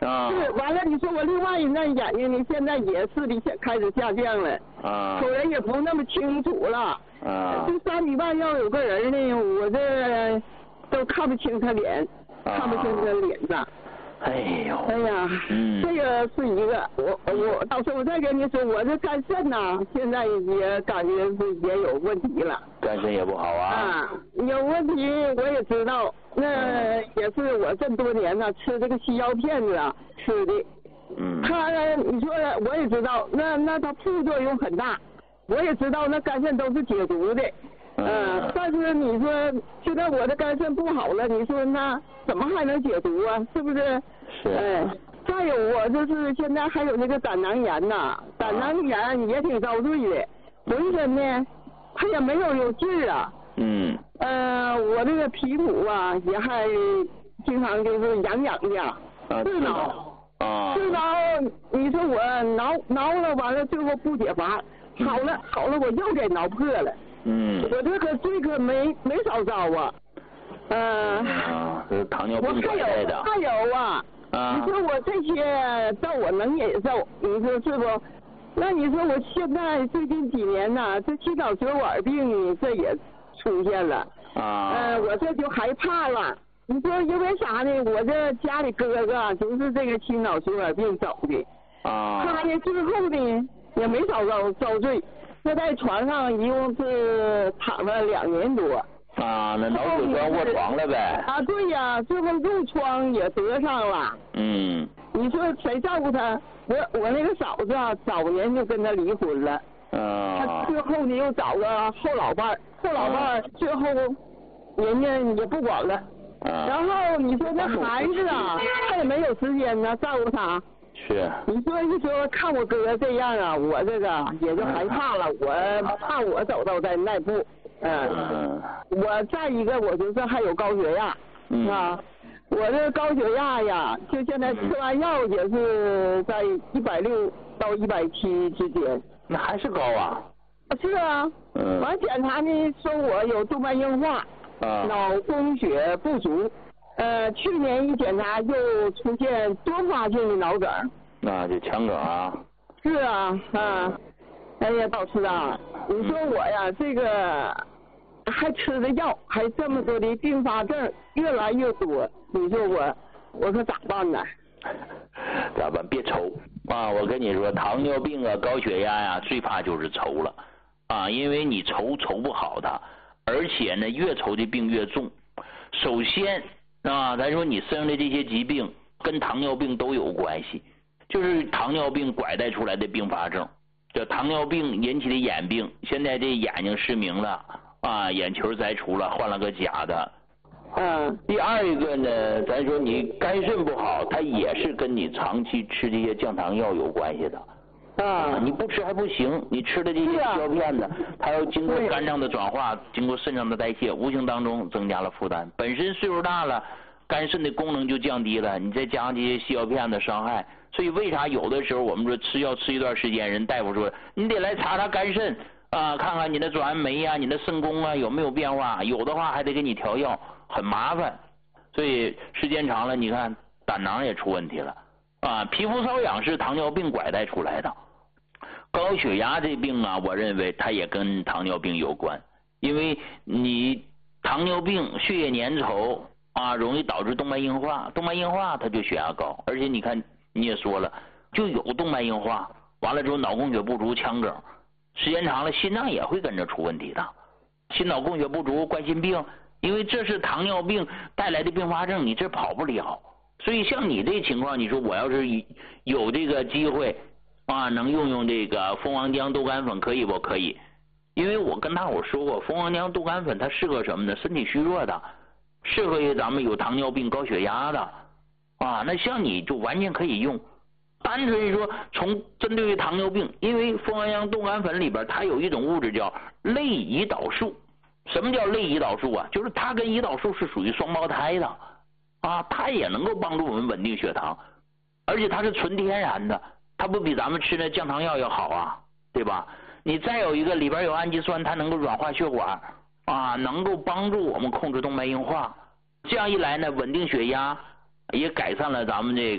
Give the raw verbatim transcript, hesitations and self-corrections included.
啊。 是，完了，你说我另外一那眼睛呢，现在也视力下开始下降了。 啊。 瞅人也不那么清楚了。 啊。 这三米半要有个人呢，我这都看不清他脸， 啊、 看不清他脸上。 哎呦。 哎呀， 嗯， 这个是一个，我我到时候我再跟你说，我这肝肾呐，现在也感觉是也有问题了。 肝肾也不好啊。 啊，有问题我也知道，那也是我这么多年呢吃这个西药片子啊吃的。 嗯。 他你说我也知道，那那它副作用很大，我也知道那肝肾都是解毒的。嗯、呃，但是你说现在我的肝肾不好了，你说那怎么还能解毒啊？是不是？ 是。 哎，再有我就是现在还有那个胆囊炎呐，胆囊炎也挺遭罪的，浑身呢，它也没有有劲儿啊。 嗯。 呃，我这个皮肤啊也还经常就是痒痒的。 啊。 刺挠。 啊。 刺挠，你说我挠挠了，完了最后不解乏，好了好了，我又给挠破了。 嗯， 我这个罪可没没少遭啊，呃， 啊，这是糖尿病带来的。 还有啊， 啊， 你说我这些咒我能忍受，你说是不？那你说我现在最近几年呐、啊，这心脑血管病这也出现了， 啊， 呃，我这就害怕了。你说因为啥呢？我这家里哥哥就是这个心脑血管病走的， 啊， 他呢最后呢也没少遭遭罪。他在床上一共是躺了两年多。 啊，那脑血栓卧床了呗。 啊，对呀，最后褥疮也得上了。 嗯。 你说谁照顾他？我我那个嫂子啊，早年就跟他离婚了。 啊。 他最后呢又找个后老伴儿，后老伴儿最后人家也不管了。 啊。 然后你说这孩子啊，他也没有时间呢照顾他。 是。 你说一说看我哥这样啊，我这个也就害怕了，我怕我走到在那步，嗯，嗯我再一个我就是还有高血压， 嗯、 啊，我这高血压呀，就现在吃完药也是在一百六到一百七之间。 那还是高啊？ 是啊。嗯。完检查呢，说我有动脉硬化，啊，脑供血不足。呃，去年一检查又出现多发性的脑梗， 那就腔梗啊。 是啊，啊，哎呀，老师啊，你说我呀，嗯、这个还吃的药，还这么多的并发症越来越多，你说我我可咋办呢？ 咋办？别愁啊！我跟你说，糖尿病啊、高血压呀、啊，最怕就是愁了啊，因为你愁愁不好它，而且呢，越愁的病越重。首先。啊，咱说你生的这些疾病跟糖尿病都有关系，就是糖尿病拐带出来的并发症，这糖尿病引起的眼病，现在这眼睛失明了啊，眼球摘除了，换了个假的。 嗯。 第二一个呢，咱说你肝肾不好，它也是跟你长期吃这些降糖药有关系的。啊，你不吃还不行，你吃的这些药片呢，它要经过肝脏的转化，经过肾脏的代谢，无形当中增加了负担。本身岁数大了，肝肾的功能就降低了，你再加上这些西药片的伤害，所以为啥有的时候我们说吃药吃一段时间，人大夫说你得来查查肝肾啊，看看你的转氨酶啊，你的肾功啊有没有变化，有的话还得给你调药，很麻烦。所以时间长了，你看胆囊也出问题了啊，皮肤瘙痒是糖尿病拐带出来的。高血压这病啊，我认为它也跟糖尿病有关，因为你糖尿病血液粘稠啊，容易导致动脉硬化，动脉硬化它就血压高，而且你看你也说了，就有动脉硬化，完了之后脑供血不足、腔梗，时间长了心脏也会跟着出问题的，心脑供血不足、冠心病，因为这是糖尿病带来的并发症，你这跑不了。所以像你这情况，你说我要是有这个机会。啊，能用用这个蜂王浆豆苷粉可以不可以？因为我跟大伙说过，蜂王浆豆苷粉它适合什么呢？身体虚弱的，适合于咱们有糖尿病、高血压的啊。那像你就完全可以用。单纯说从针对于糖尿病，因为蜂王浆豆苷粉里边它有一种物质叫类胰岛素。什么叫类胰岛素啊？就是它跟胰岛素是属于双胞胎的啊，它也能够帮助我们稳定血糖，而且它是纯天然的。它不比咱们吃的降糖药要好啊，对吧？你再有一个里边有氨基酸，它能够软化血管啊，能够帮助我们控制动脉硬化。这样一来呢，稳定血压，也改善了咱们这个